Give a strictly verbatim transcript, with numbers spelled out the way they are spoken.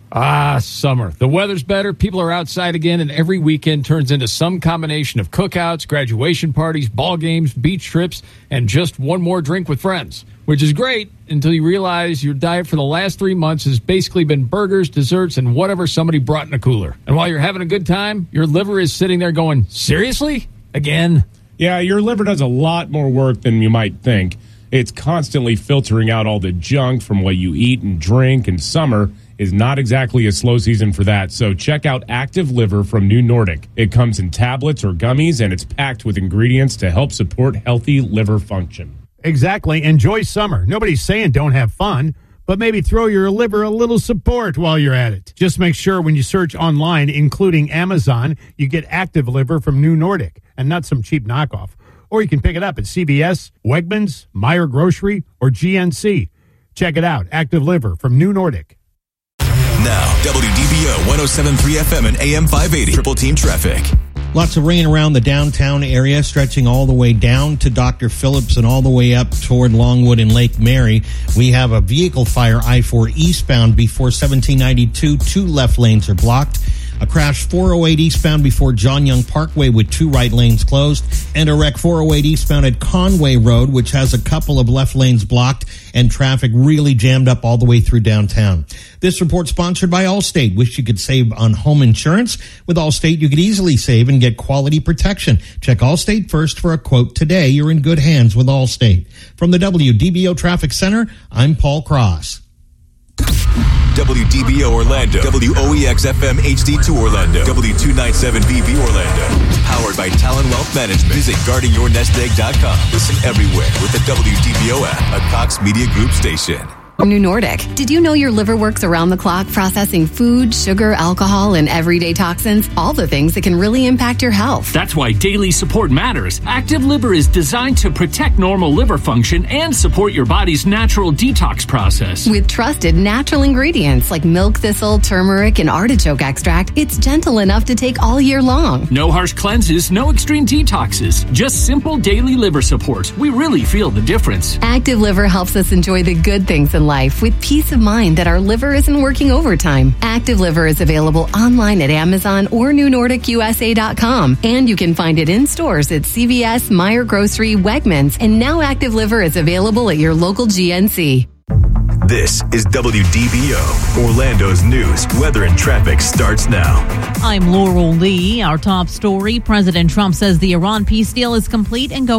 Ah, summer. The weather's better, people are outside again, and every weekend turns into some combination of cookouts, graduation parties, ball games, beach trips, and just one more drink with friends. Which is great until you realize your diet for the last three months has basically been burgers, desserts, and whatever somebody brought in a cooler. And while you're having a good time, your liver is sitting there going, seriously? Again? Yeah, your liver does a lot more work than you might think. It's constantly filtering out all the junk from what you eat and drink, and summer is not exactly a slow season for that. So check out Active Liver from New Nordic. It comes in tablets or gummies, and it's packed with ingredients to help support healthy liver function. Exactly. Enjoy summer. Nobody's saying don't have fun, but maybe throw your liver a little support while you're at it. Just make sure when you search online, including Amazon, you get Active Liver from New Nordic and not some cheap knockoff. Or you can pick it up at C V S, Wegmans, Meyer Grocery, or G N C. Check it out. Active Liver from New Nordic. Now, W D B O one oh seven point three F M and A M five eighty. Triple Team Traffic. Lots of rain around the downtown area, stretching all the way down to Doctor Phillips and all the way up toward Longwood and Lake Mary. We have a vehicle fire I four eastbound before seventeen ninety-two. Two left lanes are blocked. A crash four oh eight eastbound before John Young Parkway with two right lanes closed, and a wreck four oh eight eastbound at Conway Road, which has a couple of left lanes blocked and traffic really jammed up all the way through downtown. This report sponsored by Allstate. Wish you could save on home insurance? With Allstate, you could easily save and get quality protection. Check Allstate first for a quote today. You're in good hands with Allstate. From the W D B O Traffic Center, I'm Paul Cross. W D B O Orlando, W O E X F M H D two Orlando, W two ninety-seven V B Orlando. Powered by Talon Wealth Management. Visit guarding your nest egg dot com. Listen everywhere with the W D B O app, a Cox Media Group station. New Nordic. Did you know your liver works around the clock processing food, sugar, alcohol, and everyday toxins? All the things that can really impact your health. That's why daily support matters. Active Liver is designed to protect normal liver function and support your body's natural detox process. With trusted natural ingredients like milk thistle, turmeric, and artichoke extract, it's gentle enough to take all year long. No harsh cleanses, no extreme detoxes. Just simple daily liver support. We really feel the difference. Active Liver helps us enjoy the good things in life with peace of mind that our liver isn't working overtime. Active Liver is available online at Amazon or New Nordic U S A dot com, and you can find it in stores at C V S, Meyer Grocery, Wegmans, and now Active Liver is available at your local G N C. This is W D B O, Orlando's news, weather, and traffic starts now. I'm Laurel Lee. Our top story, President Trump says the Iran peace deal is complete and going